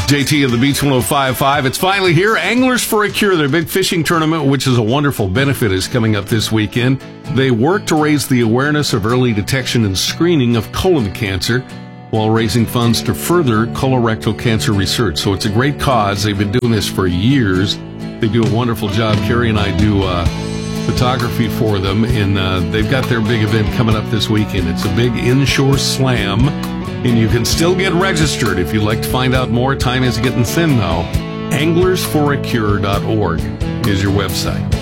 JT of the Beach 105.5. It's finally here. Anglers for a Cure, their big fishing tournament, which is a wonderful benefit, is coming up this weekend. They work to raise the awareness of early detection and screening of colon cancer while raising funds to further colorectal cancer research. So it's a great cause. They've been doing this for years. They do a wonderful job. Carrie and I do photography for them, and they've got their big event coming up this weekend. It's a big inshore slam, and you can still get registered if you'd like to find out more. Time is getting thin, though. AnglersForACure.org is your website.